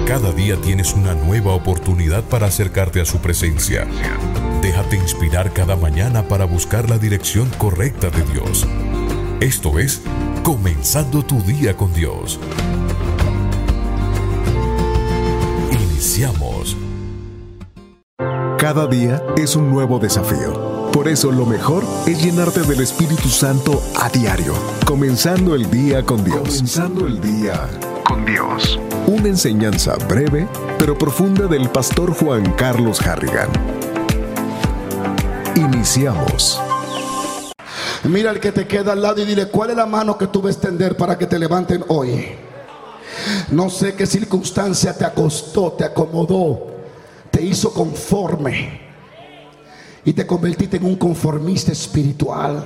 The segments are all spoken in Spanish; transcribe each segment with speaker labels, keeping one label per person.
Speaker 1: Cada día tienes una nueva oportunidad para acercarte a su presencia. Déjate inspirar cada mañana para buscar la dirección correcta de Dios. Esto es Comenzando tu día con Dios. Iniciamos.
Speaker 2: Cada día es un nuevo desafío. Por eso lo mejor es llenarte del Espíritu Santo a diario. Comenzando el día con Dios. Comenzando el día con Dios. Una enseñanza breve pero profunda del pastor Juan Carlos Harrigan. Iniciamos.
Speaker 3: Mira al que te queda al lado y dile: ¿cuál es la mano que tú vas a extender para que te levanten hoy? No sé qué circunstancia te acostó, te acomodó, te hizo conforme y te convertiste en un conformista espiritual.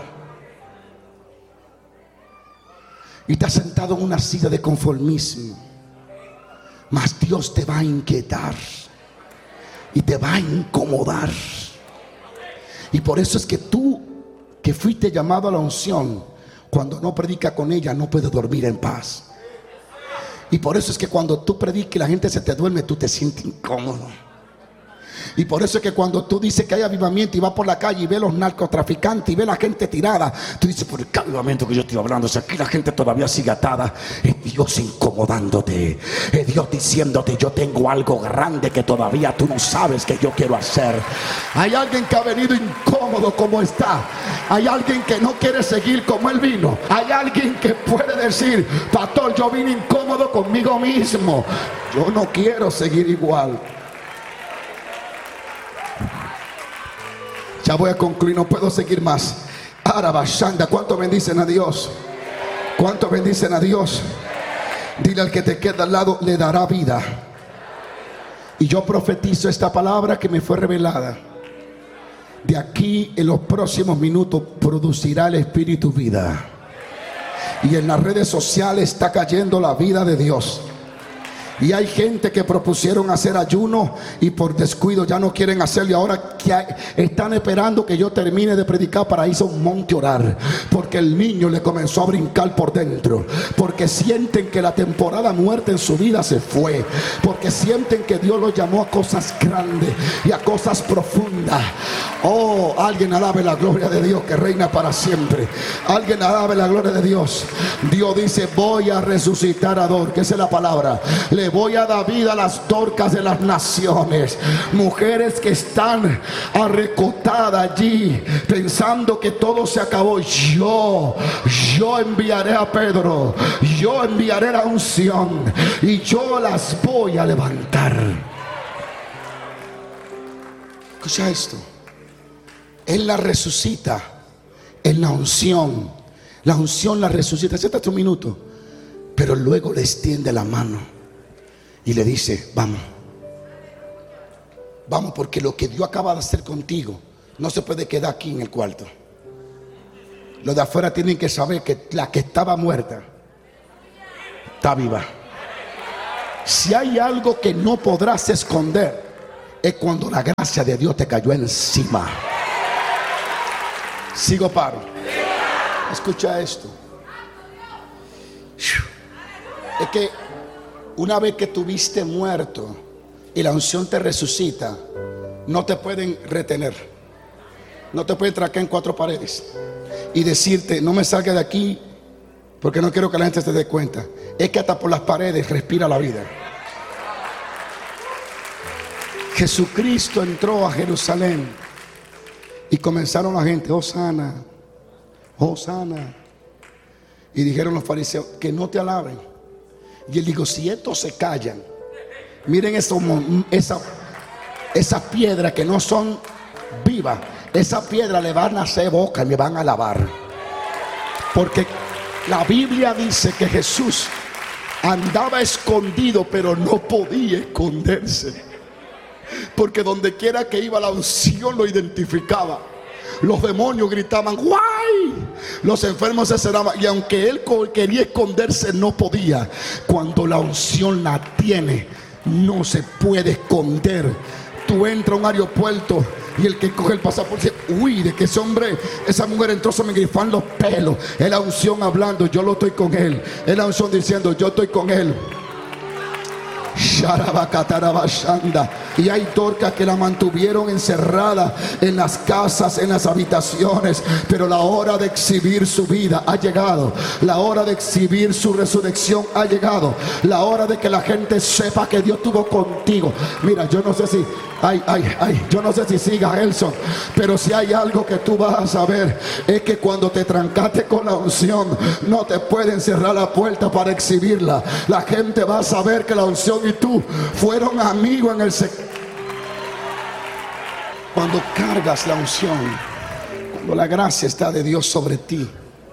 Speaker 3: Y te has sentado en una silla de conformismo. Mas Dios te va a inquietar y te va a incomodar. Y por eso es que tú, que fuiste llamado a la unción, cuando no predica con ella no puedes dormir en paz. Y por eso es que cuando tú predicas y la gente se te duerme, tú te sientes incómodo. Y por eso es que cuando tú dices que hay avivamiento y vas por la calle y ves los narcotraficantes y ves la gente tirada, tú dices: ¿por qué avivamiento que yo estoy hablando? Si aquí la gente todavía sigue atada. Es Dios incomodándote, es Dios diciéndote: yo tengo algo grande que todavía tú no sabes que yo quiero hacer. Hay alguien que ha venido incómodo como está. Hay alguien que no quiere seguir como él vino. Hay alguien que puede decir: pastor, yo vine incómodo conmigo mismo, yo no quiero seguir igual. Ya voy a concluir, no puedo seguir más. Arabashanda, ¿cuánto bendicen a Dios? ¿Cuánto bendicen a Dios? Dile al que te queda al lado: le dará vida. Y yo profetizo esta palabra que me fue revelada. De aquí en los próximos minutos producirá el Espíritu vida. Y en las redes sociales está cayendo la vida de Dios. Y hay gente que propusieron hacer ayuno y por descuido ya no quieren hacerlo. Y ahora están esperando que yo termine de predicar para irse a un monte a orar. Porque el niño le comenzó a brincar por dentro. Porque sienten que la temporada muerta en su vida se fue. Porque sienten que Dios los llamó a cosas grandes y a cosas profundas. Oh, alguien alabe la gloria de Dios que reina para siempre. Alguien alabe la gloria de Dios. Dios dice: voy a resucitar a Dor, que esa es la palabra. Le voy a dar vida a las Dorcas de las naciones. Mujeres que están arrecotadas allí pensando que todo se acabó. Yo enviaré a Pedro, yo enviaré la unción y yo las voy a levantar. Escucha esto: Él la resucita en la unción. La unción la resucita. Siéntate un minuto. Pero luego le extiende la mano y le dice: vamos, vamos, porque lo que Dios acaba de hacer contigo no se puede quedar aquí en el cuarto. Los de afuera tienen que saber que la que estaba muerta está viva. Si hay algo que no podrás esconder, es cuando la gracia de Dios te cayó encima. Sigo, paro. Escucha esto. Es que una vez que tuviste muerto y la unción te resucita, no te pueden retener. No te pueden tracar en cuatro paredes y decirte: no me salga de aquí porque no quiero que la gente se dé cuenta. Es que hasta por las paredes respira la vida. Jesucristo entró a Jerusalén y comenzaron la gente: Hosana, Hosana. Y dijeron los fariseos: que no te alaben. Y él dijo: si estos se callan, miren esa piedra que no son vivas, esa piedra le van a hacer boca y me van a alabar. Porque la Biblia dice que Jesús andaba escondido, pero no podía esconderse. Porque donde quiera que iba, la unción lo identificaba. Los demonios gritaban: ¡guay! Los enfermos se cerraban. Y aunque él quería esconderse, no podía. Cuando la unción la tiene, no se puede esconder. Tú entras a un aeropuerto y el que coge el pasaporte dice: uy, de que ese hombre, esa mujer entró, se me grifan los pelos. Es la unción hablando: yo lo estoy con él. Es la unción diciendo: yo estoy con él. Y hay Dorcas que la mantuvieron encerrada en las casas, en las habitaciones, pero la hora de exhibir su vida ha llegado. La hora de exhibir su resurrección ha llegado. La hora de que la gente sepa que Dios estuvo contigo. Mira, yo no sé si yo no sé si siga Elson, pero si hay algo que tú vas a saber, es que cuando te trancaste con la unción, no te pueden cerrar la puerta para exhibirla. La gente va a saber que la unción y tú fueron amigos en el secreto. Cuando cargas la unción, cuando la gracia está de Dios sobre ti.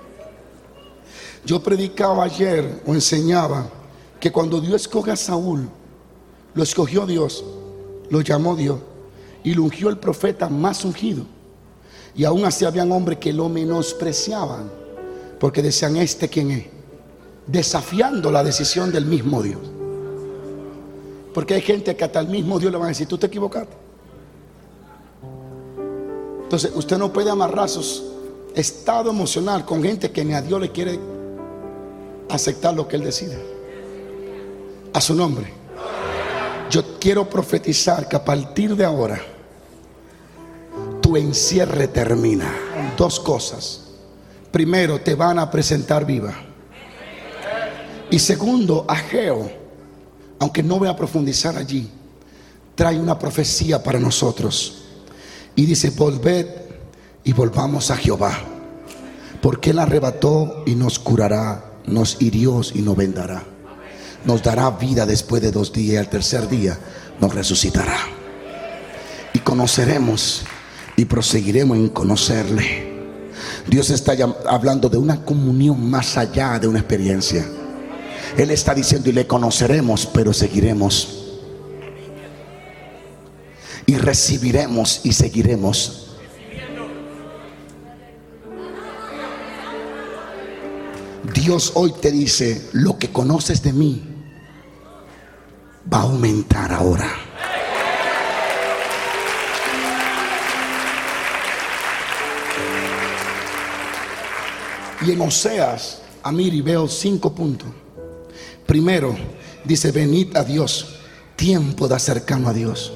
Speaker 3: Yo predicaba ayer o enseñaba que cuando Dios escoge a Saúl, lo escogió Dios, lo llamó Dios y lo ungió el profeta más ungido. Y aún así habían hombres que lo menospreciaban porque decían: ¿este quién es? Desafiando la decisión del mismo Dios. Porque hay gente que hasta el mismo Dios le va a decir: tú te equivocaste. Entonces usted no puede amarrar su estado emocional con gente que ni a Dios le quiere aceptar lo que Él decide. A su nombre. Yo quiero profetizar que a partir de ahora tu encierre termina. Dos cosas: primero, te van a presentar viva. Y segundo, Ageo, aunque no voy a profundizar allí, trae una profecía para nosotros y dice: volved y volvamos a Jehová, porque Él arrebató y nos curará, nos hirió y nos vendará, nos dará vida después de 2 días y al tercer día nos resucitará. Y conoceremos y proseguiremos en conocerle. Dios está hablando de una comunión más allá de una experiencia. Él está diciendo: y le conoceremos, pero seguiremos. Y recibiremos y seguiremos. Dios hoy te dice: lo que conoces de mí va a aumentar ahora. Y en Oseas, Amiri, veo 5 puntos. Primero, dice: venid a Dios, tiempo de acercarnos a Dios.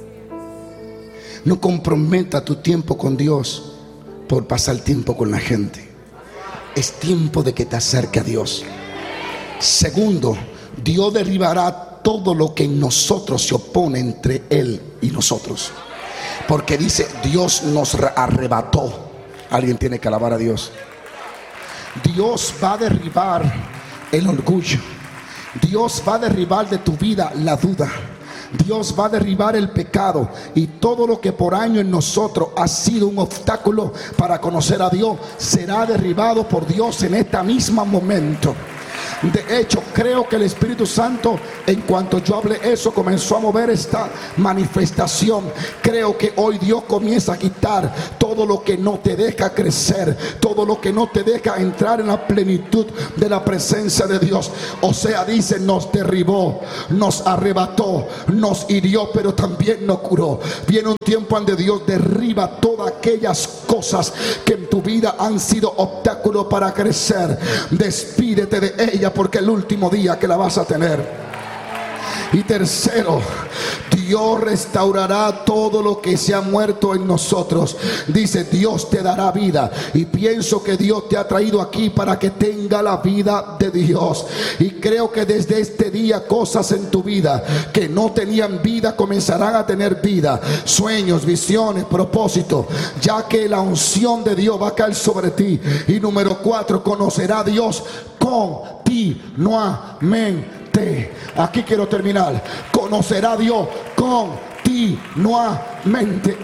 Speaker 3: No comprometa tu tiempo con Dios por pasar tiempo con la gente. Es tiempo de que te acerque a Dios. Segundo, Dios derribará todo lo que en nosotros se opone entre Él y nosotros. Porque dice: Dios nos arrebató. Alguien tiene que alabar a Dios. Dios va a derribar el orgullo. Dios va a derribar de tu vida la duda. Dios va a derribar el pecado y todo lo que por años en nosotros ha sido un obstáculo para conocer a Dios será derribado por Dios en este mismo momento. De hecho, creo que el Espíritu Santo, en cuanto yo hablé eso, comenzó a mover esta manifestación. Creo que hoy Dios comienza a quitar todo lo que no te deja crecer, todo lo que no te deja entrar en la plenitud de la presencia de Dios. O sea, dice: nos derribó, nos arrebató, nos hirió, pero también nos curó. Viene un tiempo donde Dios derriba todas aquellas cosas que en tu vida han sido obstáculos para crecer. Despídete de ella, porque el último día que la vas a tener. Y tercero, Dios restaurará todo lo que se ha muerto en nosotros. Dice: Dios te dará vida. Y pienso que Dios te ha traído aquí para que tenga la vida de Dios. Y creo que desde este día cosas en tu vida que no tenían vida comenzarán a tener vida. Sueños, visiones, propósitos, ya que la unción de Dios va a caer sobre ti. Y número 4, conocerá a Dios continuamente. Aquí quiero terminar. Conocerá a Dios continuamente.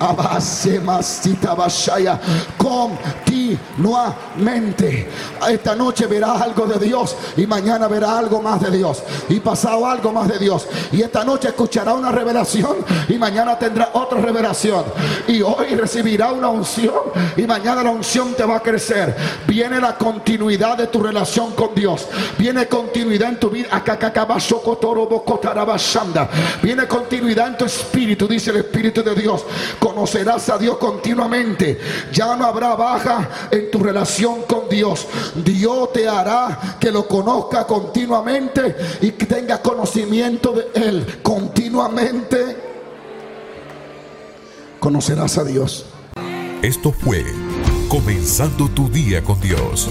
Speaker 3: Continuamente. Esta noche verás algo de Dios y mañana verás algo más de Dios y pasado algo más de Dios, y esta noche escuchará una revelación y mañana tendrá otra revelación, y hoy recibirá una unción y mañana la unción te va a crecer. Viene la continuidad de tu relación con Dios, viene continuidad en tu vida, viene continuidad en tu espíritu, dice el Espíritu de Dios. Dios. Conocerás a Dios continuamente. Ya no habrá baja en tu relación con Dios. Dios te hará que lo conozca continuamente y que tenga conocimiento de Él continuamente. Conocerás a Dios.
Speaker 1: Esto fue Comenzando tu día con Dios.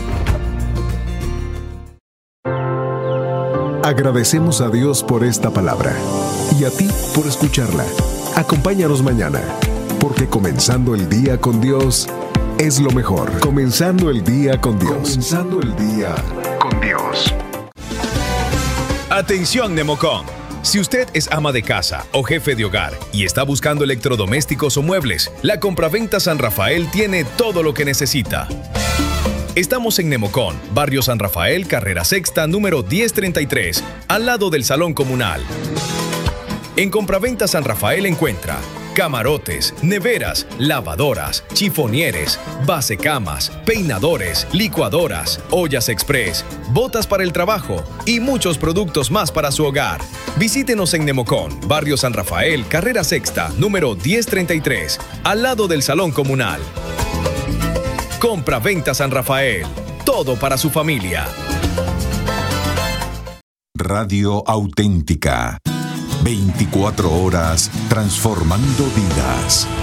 Speaker 2: Agradecemos a Dios por esta palabra y a ti por escucharla. Acompáñanos mañana, porque comenzando el día con Dios es lo mejor. Comenzando el día con Dios. Comenzando el día con Dios.
Speaker 4: Atención, Nemocom. Si usted es ama de casa o jefe de hogar y está buscando electrodomésticos o muebles, la Compraventa San Rafael tiene todo lo que necesita. Estamos en Nemocom, Barrio San Rafael, Carrera Sexta, número 1033, al lado del Salón Comunal. En Compraventa San Rafael encuentra camarotes, neveras, lavadoras, chifonieres, basecamas, peinadores, licuadoras, ollas express, botas para el trabajo y muchos productos más para su hogar. Visítenos en Nemocom, Barrio San Rafael, Carrera Sexta, número 1033, al lado del Salón Comunal. Compraventa San Rafael, todo para su familia.
Speaker 5: Radio Auténtica. 24 horas transformando vidas.